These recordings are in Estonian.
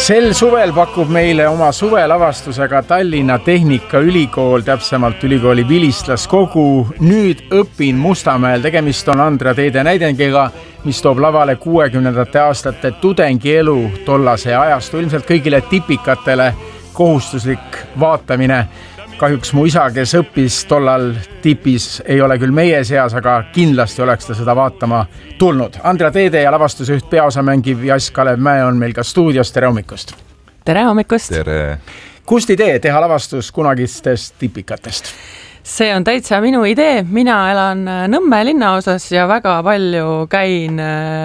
Sel suvel pakub meile oma suvelavastusega Tallinna Tehnikaülikool, täpsemalt ülikooli vilistlaskogu. Nüüd õpin Mustamäel. Tegemist on Andra Teede näidengiga, mis toob lavale 60. aastate tudengielu tollase ajastu. Ilmselt kõigile tipikatele kohustuslik vaatamine. Kahjuks mu isa, kes õppis tollal tipis, ei ole küll meie seas, aga kindlasti oleks ta seda vaatama tulnud. Andra Teede ja lavastusjuht peaosa mängiv Jass Kalev Mäe on meil ka stuudios. Tere hommikust! Tere hommikust! Tere! Kust idee teha lavastus kunagistest tipikatest? See on täitsa minu idee. Mina elan Nõmme linnaosas ja väga palju käin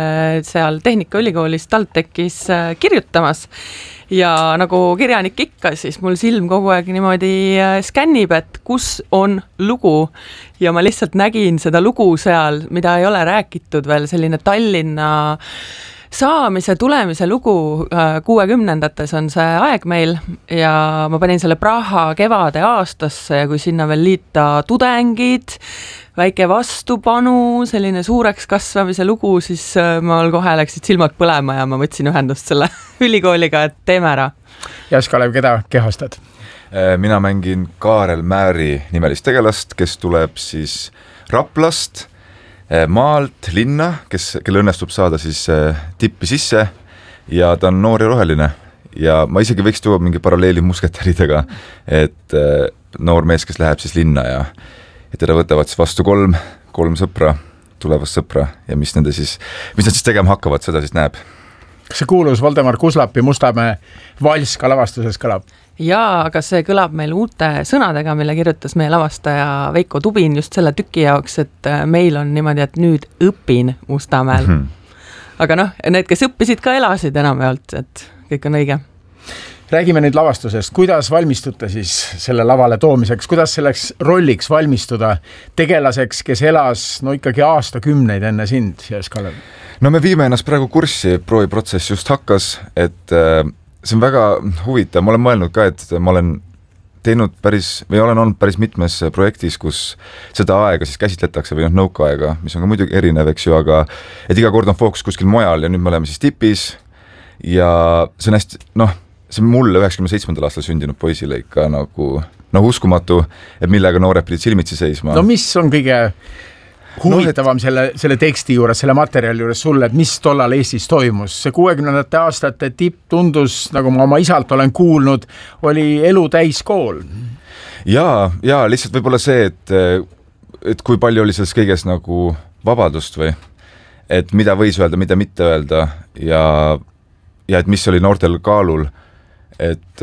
seal Tehnikaülikoolis TalTechis kirjutamas. Ja nagu kirjanik ikka, siis mul silm kogu aeg niimoodi skännib, et kus on lugu. Ja ma lihtsalt nägin seda lugu seal, mida ei ole räägitud veel, selline Tallinna saamise, tulemise lugu. 60-ndates on see aeg meil ja ma panin selle Praha kevade aastasse ja kui sinna veel liita tudengid, väike vastupanu, selline suureks kasvamise lugu, siis mul kohe läksid silmad põlema ja ma võtsin ühendust selle ülikooliga, et teeme ära. Jass Kalev, keda kehastad? Mina mängin Kaarel Määri nimelist tegelast, kes tuleb siis Raplast, maalt linna, kelle õnnestub saada siis tippi sisse ja ta on noor ja roheline. Ja ma isegi võiks tuua mingi paralleeli musketäridega, et noor mees, kes läheb siis linna ja teda võtavad siis vastu kolm sõpra, tulevast sõpra ja mis nad siis tegema hakkavad, seda siis näeb. Kas see kuulus Voldemar Kuslapi Mustamäe vals ka lavastuses kõlab? Jaa, aga see kõlab meil uute sõnadega, mille kirjutas meie lavastaja Veiko Tubin just selle tüki jaoks, et meil on niimoodi, et nüüd õpin Mustamäel. Aga need, kes õppisid ka elasid enamjaolt, et kõik on õige. Räägime nüüd lavastusest. Kuidas valmistuda siis selle lavale toomiseks? Kuidas selleks rolliks valmistuda tegelaseks, kes elas ikkagi aastakümneid enne sind, Jass Kalev? No me viime ennast praegu kurssi, prooviprotsess just hakkas, et see on väga huvitav. Ma olen mõelnud ka, et ma olen olen olnud päris mitmes projektis, kus seda aega siis käsitletakse või nõukaaega, mis on ka muidugi erinev, eks ju, aga et iga kord on fookus kuskil mujal ja nüüd me oleme siis tipis ja see on hästi, see on mulle 97. aastal sündinud poisile ikka nagu uskumatu, et millega noored pidid silmitsi seisma. No mis on kõige huvitavam selle teksti juures, selle materjali juures sulle, et mis tollal Eestis toimus? See 60. aastate tipp tundus, nagu ma oma isalt olen kuulnud, oli elu täis kool. Ja lihtsalt võib-olla see, et kui palju oli selles kõiges nagu vabadust või, et mida võis öelda, mida mitte öelda ja et mis oli noortel kaalul, et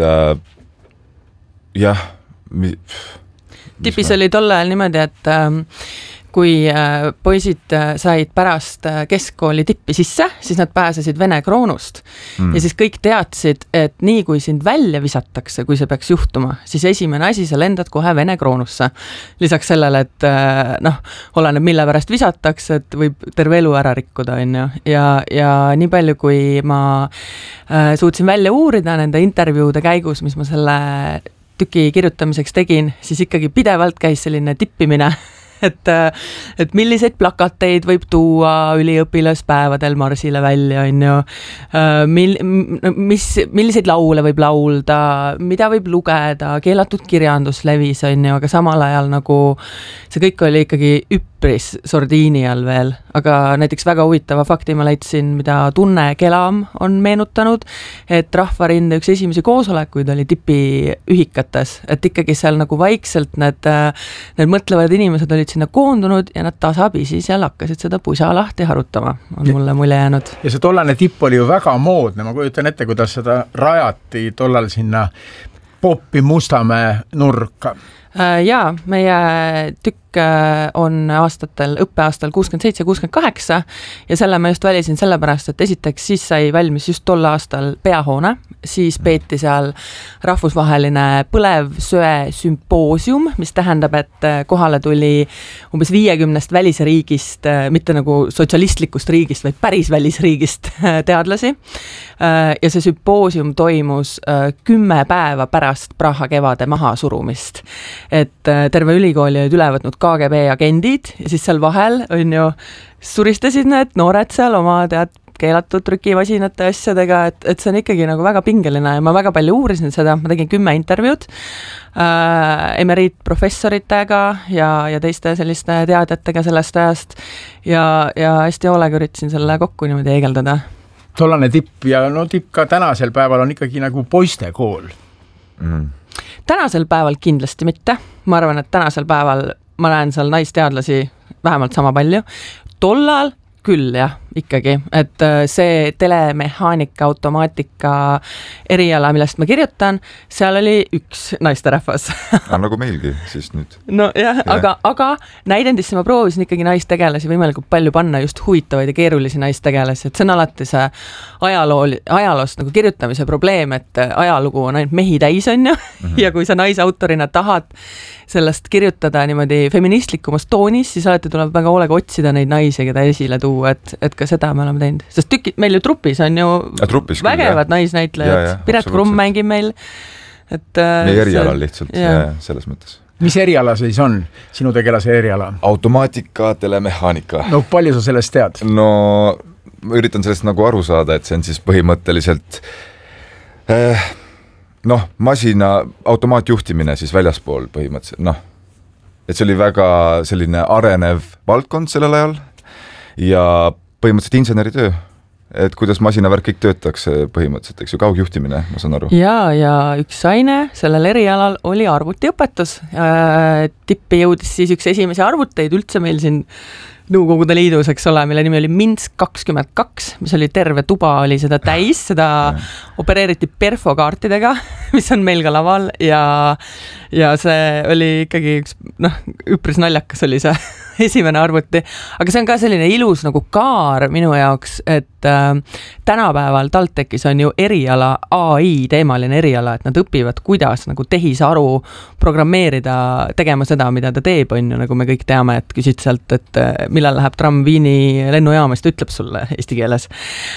tipis oli tol ajal niimoodi, et kui poisid said pärast keskkooli tippi sisse, siis nad pääsesid Vene kroonust. Ja siis kõik teadsid, et nii kui sind välja visatakse, kui see peaks juhtuma, siis esimene asi, sa lendad kohe Vene kroonusse. Lisaks sellele, et oleneb mille pärast visatakse, et võib terve elu ära rikkuda. Ja nii palju, kui ma suutsin välja uurida nende intervjuude käigus, mis ma selle tüki kirjutamiseks tegin, siis ikkagi pidevalt käis selline tippimine, et milliseid plakateid võib tuua üliõpilaspäevadel marsile välja, milliseid laule võib laulda, mida võib lugeda, keelatud kirjandus levis, aga samal ajal nagu see kõik oli ikkagi üpris sordiini all veel, aga näiteks väga huvitava fakti ma leidsin, mida Tunne Kelam on meenutanud, et Rahvarinde üks esimesi koosolekuid oli tipi ühikates, et ikkagi seal nagu vaikselt need mõtlevad inimesed olid sinna koondunud ja nad tasapisi seal hakkasid seda pusa lahti harutama, on mulle mulje jäänud. Ja see tollane tipp oli ju väga moodne, ma kujutan ette, kuidas seda rajati tollal sinna Poppi Mustamäe nurka. Jaa, meie tükk on õppeaastal 67-68 ja selle ma just valisin sellepärast, et esiteks siis sai valmis just tol aastal peahoone, siis peeti seal rahvusvaheline põlevsöe sümpoosium, mis tähendab, et kohale tuli umbes 50 välisriigist, mitte nagu sotsialistlikust riigist, vaid päris välisriigist teadlasi. Ja see sümpoosium toimus 10 päeva pärast Praha kevade mahasurumist. Et terve ülikooli olid üle võtnud KGB agendid ja siis seal vahel suristasid need noored seal oma keelatud trükimasinate asjadega, et see on ikkagi nagu väga pingeline ja ma väga palju uurisin seda, ma tegin 10 intervjuud emeriitprofessoritega ja teiste selliste teadjatega sellest ajast ja hästi hoolega üritasin selle kokku niimoodi heegeldada. Tollane tipp ja no tipp ka tänasel päeval on ikkagi nagu poistekool. Tänasel päeval kindlasti mitte. Ma arvan, et tänasel päeval ma näen seal naisteadlasi vähemalt sama palju. Tollal küll jah, ikkagi, et see telemehaanika, automaatika eriala, millest ma kirjutan, seal oli üks naisterahvas. Nagu meilgi siis nüüd. No jah, aga näidendisse ma proovisin ikkagi naistegelasi võimalikult palju panna just huvitavaid ja keerulisi naistegelasi, et see on alati see ajaloost nagu kirjutamise probleem, et ajalugu on ainult mehi täis on ju, ja kui sa naisautorina tahad sellest kirjutada niimoodi feministlikumas toonis, siis alati tuleb väga hoolega otsida neid naisi, keda esile tuua, et ka seda me oleme teinud. Sest meil ju trupis on ju vägevad naisnäitlejad. Piret Krumm mängib meil. Meie erialal lihtsalt, selles mõttes. Mis eriala siis on, sinu tegelase eriala? Automaatika, telemehaanika. No palju sa sellest tead? No ma üritan sellest nagu aru saada, et see on siis põhimõtteliselt masina automaatjuhtimine siis väljaspool põhimõtteliselt, et see oli väga selline arenev valdkond sellel ajal ja põhimõtteliselt inseneritöö, et kuidas masinavärk kõik töötaks põhimõtteliselt, eks ju, kaugjuhtimine, ma saan aru. Ja üks aine sellel erialal oli arvutiõpetus. Tippi jõudis siis üks esimesi arvuteid üldse meil siin Nõukogude Liidus, eks ole, mille nimi oli Minsk 22, mis oli terve tuba, oli seda täis, seda opereeriti perfokaartidega, mis on meil ka laval ja see oli ikkagi üks, üpris naljakas oli see esimene arvuti, aga see on ka selline ilus nagu kaar minu jaoks, et tänapäeval TalTechis on ju eriala, AI teemaline eriala, et nad õpivad, kuidas nagu tehisaru programmeerida, tegema seda, mida ta teeb, on ju, nagu me kõik teame, et küsid sealt, et millal läheb tramm Viini lennujaamast, ütleb sulle eesti keeles.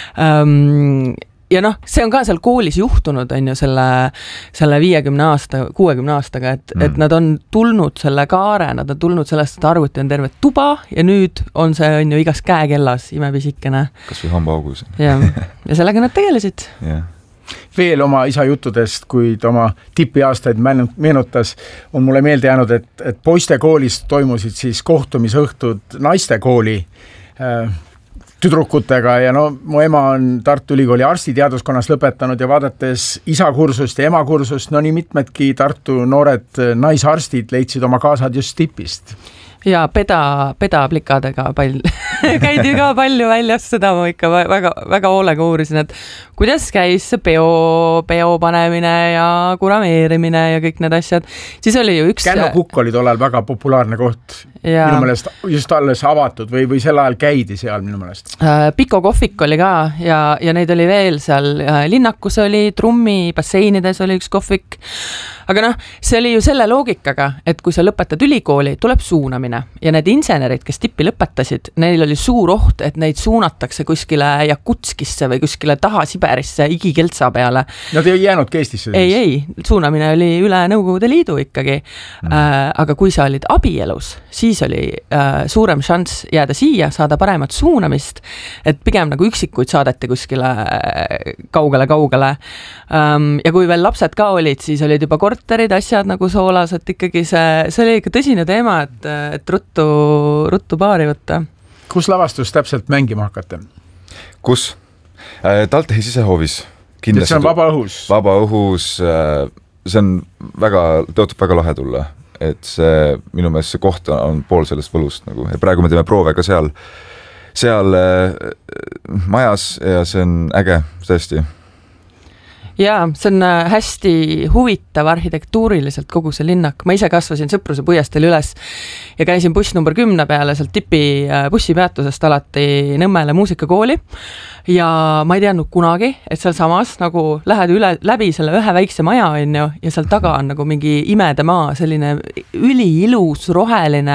Ja see on ka seal koolis juhtunud, on ju, selle 50 aasta, 60 aastaga, et nad on tulnud selle kaare, nad on tulnud sellest, et arvuti on terve tuba ja nüüd on see, on ju, igas käekellas imepisikene. Kas või hambaaugus. Ja sellega nad tegelesid. Veel oma isa juttudest, kui ta oma tipiaastaid meenutas, on mulle meelde jäänud, et poistekoolis toimusid siis kohtumisõhtud naistekooli tüdrukutega ja mu ema on Tartu Ülikooli arstiteaduskonnas lõpetanud ja vaadates isa kursust ja ema kursust, nii mitmedki Tartu noored naisarstid leidsid oma kaasad just tipist. Ja peda-plikadega käidi ka palju väljas, seda ma ikka väga, väga hoolega uurisin, et kuidas käis see peo panemine ja kurameerimine ja kõik need asjad. Siis oli ju üks... Kännokukk oli tollal väga populaarne koht. Minu meelest just alles avatud või sel ajal käidi seal minu meelest. Piko kohvik oli ka ja neid oli veel seal. Linnakus oli, Trummi basseinides oli üks kohvik. Aga see oli ju selle loogikaga, et kui sa lõpetad ülikooli, tuleb suunamine ja need insenerid, kes tippi lõpetasid, neil oli suur oht, et neid suunatakse kuskile Jakutskisse või kuskile taha Siberisse igikeltsa peale. Nad ei jäänudki Eestisse? Ei, suunamine oli üle Nõukogude Liidu ikkagi. Aga kui sa olid abielus, siis oli suurem šanss jääda siia, saada paremat suunamist, et pigem nagu üksikuid saadeti kuskile kaugele. Ja kui veel lapsed ka olid, siis olid juba korterid, asjad nagu soolas, et ikkagi see oli ikka tõsine teema, et ruttu paari võtta. Kus lavastus täpselt mängima hakata? Kus? TalTechi sisehoovis. See on vaba õhus? Vaba õhus, see on tõotab väga lahe tulla, et see minu meelest see koht on pool sellest võlust nagu. Ja praegu me teeme proove ka seal majas ja see on äge, tõesti. Jaa, see on hästi huvitav arhitektuuriliselt kogu see linnak. Ma ise kasvasin Sõpruse puiesteel üles ja käisin buss number 10 peale sealt tipi bussipeatusest alati Nõmmele muusikakooli. Ja ma ei teadnud kunagi, et seal samas nagu lähed läbi selle ühe väikse maja on ju, ja seal taga on nagu mingi imede maa, selline üliilus, roheline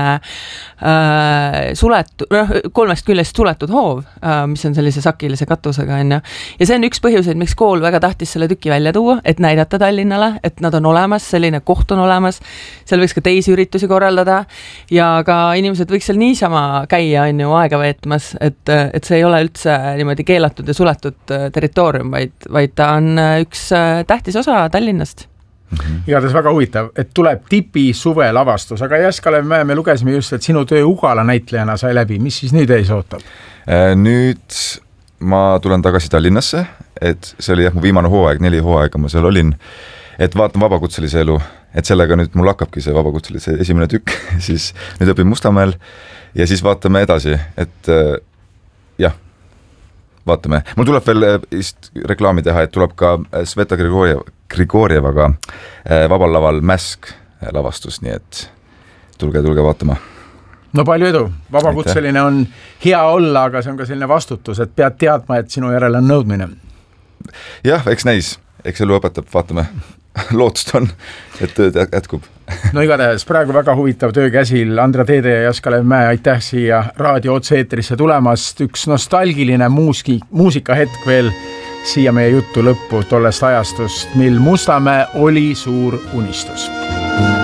kolmest küljest suletud hoov, mis on sellise sakilise katusega on ju. Ja see on üks põhjuseid, miks kool väga tahtis selle tüki välja tuua, et näidata Tallinnale, et nad on olemas, selline koht on olemas, seal võiks ka teisi üritusi korraldada ja ka inimesed võiks seal niisama käia, on ju, aega veetmas, et see ei ole üldse niimoodi keelatud ja suletud territoorium, vaid ta on üks tähtis osa Tallinnast. Igatahes väga huvitav, et tuleb tipi suvelavastus, aga Jaskalev Mäe, me lugesime just, et sinu töö Ugala näitlejana sai läbi, mis siis nüüd ees ootab? Nüüd ma tulen tagasi Tallinnasse, et see oli mu viimane hooaeg, 4 hooaega ma seal olin, et vaatan vabakutselise elu, et sellega nüüd mul hakkabki see vabakutselise esimene tükk, siis nüüd õpin Mustamäel ja siis vaatame edasi, et jah, vaatame. Mul tuleb veel reklaami teha, et tuleb ka Sveta Grigorjevaga vabal laval Mäsk lavastus, nii et tulge vaatama. No palju edu, vabakutseline on hea olla, aga see on ka selline vastutus, et pead teadma, et sinu järele on nõudmine. Jah, eks näis, eks elu õpetab, vaatame, lootust on, et tööd jätkub. No igatahes praegu väga huvitav töö käsil, Andra Teede ja Jaskalev Mäe, aitäh siia raadio otse-eetrisse tulemast, üks nostalgiline muusikahetk veel siia meie juttu lõppu tollest ajastust, mil Mustamäe oli suur unistus.